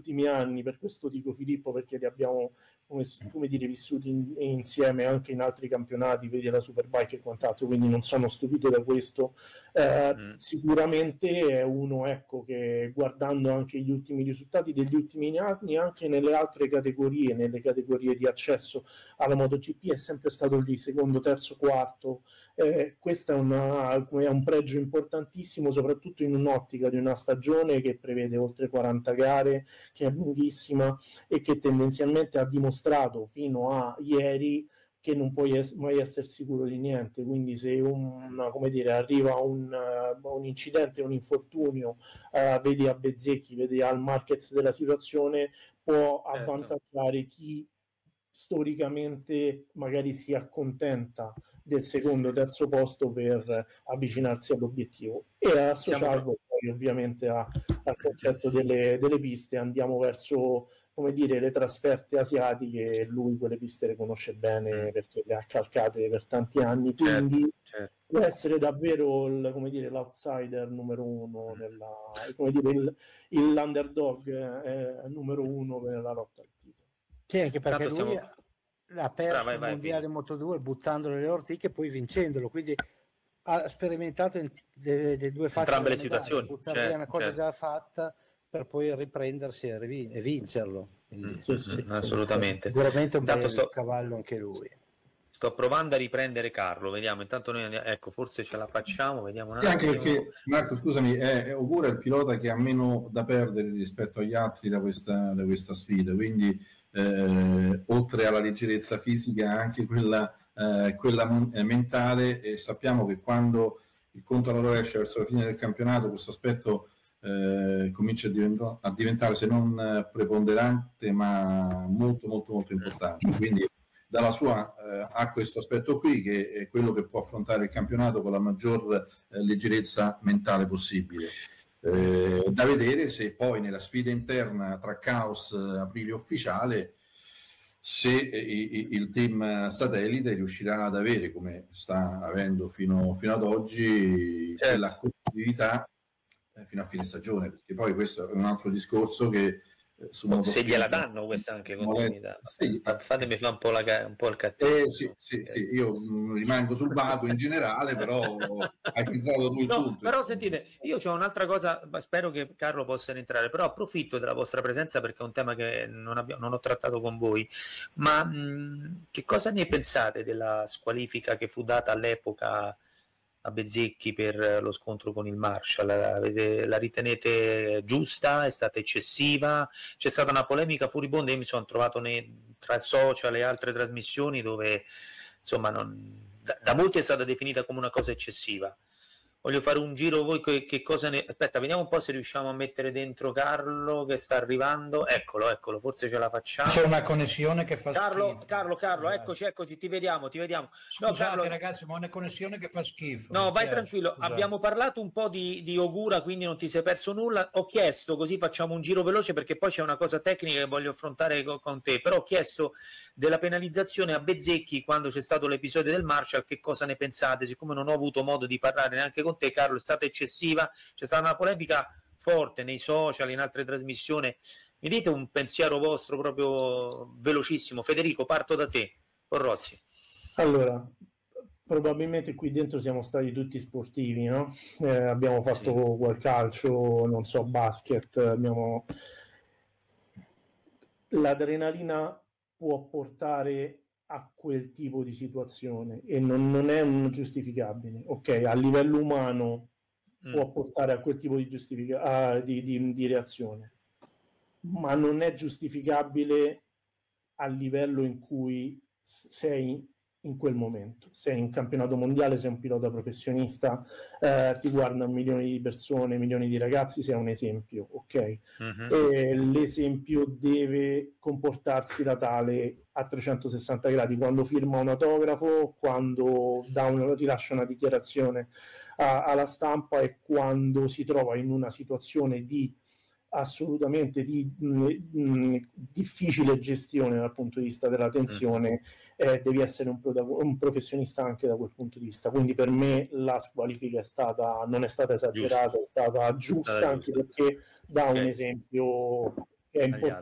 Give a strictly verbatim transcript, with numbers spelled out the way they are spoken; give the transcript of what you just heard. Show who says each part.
Speaker 1: ultimi anni, per questo dico Filippo, perché li abbiamo come, come dire vissuti in, insieme anche in altri campionati, vedi la Superbike e quant'altro, quindi non sono stupito da questo. Eh, mm. Sicuramente è uno, ecco, che guardando anche gli ultimi risultati degli ultimi anni, anche nelle altre categorie, nelle categorie di accesso alla MotoGP, è sempre stato lì, secondo, terzo, quarto. Eh, questo è, una, è un pregio importantissimo, soprattutto in un'ottica di una stagione che prevede oltre quaranta gare, che è lunghissima e che tendenzialmente ha dimostrato fino a ieri che non puoi es- mai essere sicuro di niente. Quindi se un, come dire, arriva un, uh, un incidente, un infortunio, uh, vedi a Bezzecchi, vedi al Marquez della situazione, può avvantaggiare chi storicamente magari si accontenta del secondo o terzo posto per avvicinarsi all'obiettivo, e associarlo poi ovviamente a, al concetto delle, delle piste. Andiamo verso, come dire, le trasferte asiatiche, lui quelle piste le conosce bene perché le ha calcate per tanti anni, quindi certo, certo. Può essere davvero il, come dire, l'outsider numero uno, nella, come dire, il, il l'underdog eh, numero uno nella lotta al titolo.
Speaker 2: Sì, anche perché Tanto lui siamo... ha perso il mondiale Moto due buttandolo le ortiche e poi vincendolo, quindi ha sperimentato in de, de due facce
Speaker 3: entrambe le situazioni,
Speaker 2: buttare
Speaker 3: certo,
Speaker 2: via una cosa
Speaker 3: certo.
Speaker 2: già fatta per poi riprendersi e, riv- e vincerlo. Quindi,
Speaker 3: mm, sì, sì, assolutamente.
Speaker 2: Sicuramente un bel
Speaker 3: sto...
Speaker 2: cavallo anche lui.
Speaker 3: Sto provando a riprendere Carlo, vediamo, intanto noi andiamo, ecco, forse ce la facciamo, vediamo un
Speaker 4: sì,
Speaker 3: attimo.
Speaker 4: Anche perché, Marco, scusami, è, è Ogura il pilota che ha meno da perdere rispetto agli altri da questa, da questa sfida, quindi eh, oltre alla leggerezza fisica anche quella, eh, quella mentale, e sappiamo che quando il conto alla rovescia verso la fine del campionato questo aspetto eh, comincia a, diventa, a diventare, se non preponderante, ma molto molto molto importante, quindi dalla sua eh, ha questo aspetto qui, che è quello che può affrontare il campionato con la maggior eh, leggerezza mentale possibile. Eh, da vedere se poi nella sfida interna tra Caos e Aprilia Ufficiale, se eh, il team satellite riuscirà ad avere, come sta avendo fino, fino ad oggi, certo, quella continuità eh, fino a fine stagione, perché poi questo è un altro discorso che
Speaker 3: Oh, se gliela danno questa anche continuità, sì, fatemi fare un po', la, un po' il cattivo.
Speaker 4: Eh, sì, sì, sì, io mh, rimango sul vago in generale, però hai centrato tu il
Speaker 3: no,
Speaker 4: punto.
Speaker 3: Però sentite, io c'ho un'altra cosa, spero che Carlo possa entrare, però approfitto della vostra presenza perché è un tema che non, abbiamo, non ho trattato con voi, ma mh, che cosa ne pensate della squalifica che fu data all'epoca a Bezzecchi per lo scontro con il Marshall? La, la ritenete giusta? È stata eccessiva? C'è stata una polemica furibonda, io mi sono trovato nei, tra social e altre trasmissioni dove insomma non, da, da molti è stata definita come una cosa eccessiva. Voglio fare un giro, voi che, che cosa ne... Aspetta, vediamo un po' se riusciamo a mettere dentro Carlo che sta arrivando. Eccolo, eccolo, forse ce la facciamo.
Speaker 5: C'è una connessione che fa
Speaker 3: Carlo,
Speaker 5: schifo.
Speaker 3: Carlo, Carlo, Scusate. eccoci, eccoci, ti vediamo, ti vediamo.
Speaker 5: Scusate
Speaker 3: no, Carlo...
Speaker 5: ragazzi, ma una connessione che fa schifo.
Speaker 3: No, vai tranquillo, Scusate. Abbiamo parlato un po' di, di Ogura, quindi non ti sei perso nulla. Ho chiesto, così facciamo un giro veloce perché poi c'è una cosa tecnica che voglio affrontare con, con te, però ho chiesto della penalizzazione a Bezzecchi quando c'è stato l'episodio del Marshall, che cosa ne pensate? Siccome non ho avuto modo di parlare neanche con te, Carlo, è stata eccessiva, c'è stata una polemica forte nei social, in altre trasmissioni. Mi dite un pensiero vostro proprio velocissimo. Federico, parto da te, Corrozzi.
Speaker 1: Allora, probabilmente qui dentro siamo stati tutti sportivi, no? Eh, abbiamo fatto sì. quel calcio, non so, basket, abbiamo... L'adrenalina può portare a quel tipo di situazione e non, non è un giustificabile, ok? A livello umano mm. può portare a quel tipo di, giustifica- ah, di, di, di reazione, ma non è giustificabile a livello in cui sei in quel momento. Sei in campionato mondiale, sei un pilota professionista, eh, ti guardano milioni di persone, milioni di ragazzi, sei un esempio, ok? Uh-huh. E l'esempio deve comportarsi da tale a trecentosessanta gradi, quando firma un autografo, quando dà una, rilascia una dichiarazione a, alla stampa e quando si trova in una situazione di assolutamente di mh, mh, difficile gestione dal punto di vista della tensione, eh, devi essere un, pro- un professionista anche da quel punto di vista. Quindi per me la squalifica è stata, non è stata esagerata, giusta. È stata giusta, giusta anche perché dà okay. un esempio che è importante